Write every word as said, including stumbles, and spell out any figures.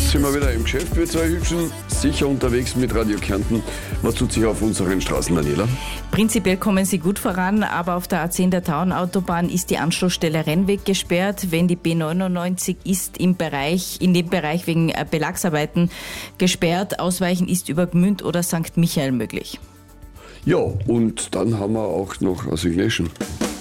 Jetzt sind wir wieder im Geschäft, wir zwei Hübschen, sicher unterwegs mit Radio Kärnten. Was tut sich auf unseren Straßen, Daniela? Prinzipiell kommen sie gut voran, aber auf der A zehn der Tauernautobahn ist die Anschlussstelle Rennweg gesperrt. Wenn die B neunundneunzig ist im Bereich, in dem Bereich wegen Belagsarbeiten gesperrt, ausweichen ist über Gmünd oder Sankt Michael möglich. Ja, und dann haben wir auch noch eine Signation.